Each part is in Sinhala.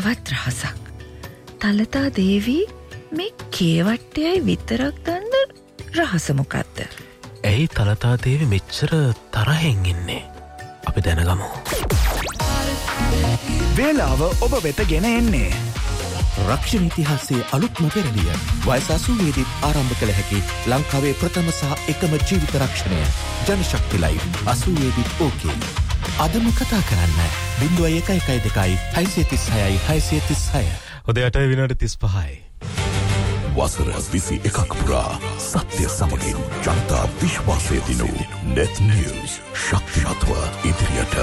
තවත් රහසක්. තලතා දේවී මේ කේවට්ටයයි විතරක් දන්න රහස මොකක්ද? ඇයි තලතා දේවි මෙච්චර තරහෙන් ඉන්නේ? අපි දැනගමු. වේලාව ඔබ වෙත ගෙන එන්නේ රක්ෂණ ඉතිහාසයේ අලුත්ම පෙරළිය. වයස 80 දී ආරම්භ කළ හැකි ලංකාවේ ප්‍රථම සහ එකම ජීවිත රක්ෂණය ජනශක්ති ලයිව් 80 දී ඕකේ. අදම කතා කරන්න 0112 636 636. උදේ 8 විනාඩි 35යි. වසර 21ක් පුරා සත්‍ය සමගින් ජනතා විශ්වාසය දිනු net news ශක්තිමත්ව ඉදිරියට.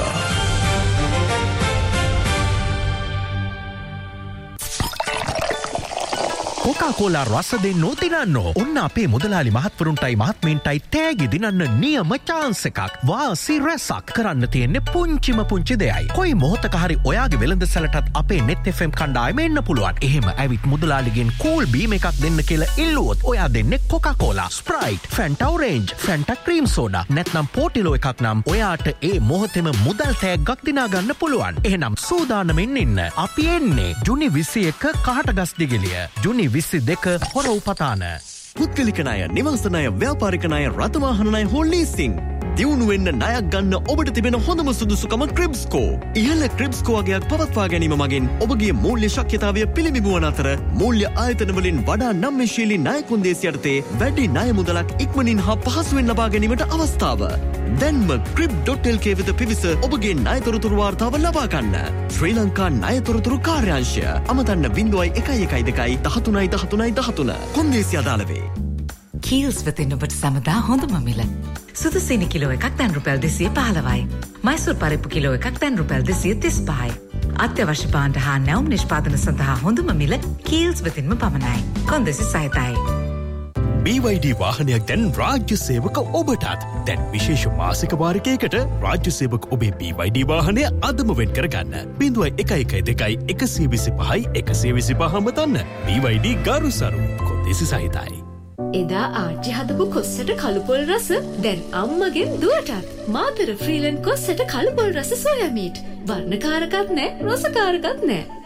කොකාකෝලා රස දෙන්නෝ දිනන්නෝ. ඔන්න අපේ මුදලාලි මහත්වරුන්ටයි මහත්මීන්ටයි තෑගි දිනන්න නියම chance එකක්. වාසි රැසක් කරන්න තියෙන්නේ පුංචිම පුංචි දෙයයි. කොයි මොහොතක හරි ඔයාගේ වෙළඳසැලටත් අපේ net fm කණ්ඩායම එන්න පුළුවන්. එහෙම ඇවිත් මුදලාලිගෙන් cool beam එකක් දෙන්න කියලා ඉල්ලුවොත් ඔයා දෙන්නේ Coca-Cola, Sprite, Fanta Orange, Fanta Cream Soda නැත්නම් Portillo එකක් නම් ඔයාට ඒ මොහොතේම මුදල් තෑග්ගක් දිනා ගන්න පුළුවන්. එහෙනම් සූදානමින් ඉන්න. අපි එන්නේ ජුනි 21 කහටගස් දිගිලිය. ජුනි 22 හොර උපතාන. පුද්ගලික ණය, නිවාස ණය, ව්‍යාපාරික ණය, රථවාහන ණය හෝ ලීසින්. දියුණු වෙන්න ණයක් ගන්න ඔබට තිබෙන හොඳම සුදුසුකම ක්‍රිබ්ස්කෝ. ඉහළ ක්‍රිබ්ස්කෝ වගේක් පවත්වා ගැනීම මගින් ඔබගේ මූල්‍ය ශක්්‍යතාවය පිළිබිඹුවන අතර මූල්‍ය ආයතන වලින් වඩා නම්‍යශීලී ණය කොන්දේසි යටතේ වැඩි ණය මුදලක් ඉක්මනින් හා පහසුවෙන් ලබා ගැනීමට අවස්ථාව. දැන්ම crib.lk වෙත පිවිස ඔබගේ ණය තොරතුරු වාර්තාව ලබා ගන්න. ශ්‍රී ලංකා ණය තොරතුරු කාර්යාංශය. අමතන්න 0112 13 13 13. කොන්දේසි අදාළ වේ. කීල්ස් වෙතින් ඔබට සමදා හොඳම මිල. සුදු සීනි කිලෝ එකක් දැන් රුපියල් 215යි. මයිසූර් පරිප්පු කිලෝ එකක් දැන් රුපියල් 235යි. අත්‍යවශ්‍ය භාණ්ඩ හා නැවුම් නිෂ්පාදන සඳහා හොඳම මිල කීල්ස් වෙතින්ම පමණයි. කොන්දේසි සහිතයි. BYD වාහනයක් දැන් රාජ්‍ය සේවක ඔබටත්. දැන් විශේෂ මාසික වාරිකයකට රාජ්‍ය සේවක ඔබේ BYD වාහනය අදම වෙන් කරගන්න. 0112 125යි 125ම තන්න. BYD ගරුසරු කොන්දේසි සහිතයි. එදා ආච්චි හදපු කොස්සට කළුපොල් රස දැන් අම්මගෙන් දුවටත්. මාතර ෆ්‍රීලන්ඩ් කොස්සට කළුපොල් රස සෝයා මීට්. වර්ණකාරකත් නෑ රසකාරකත් නෑ.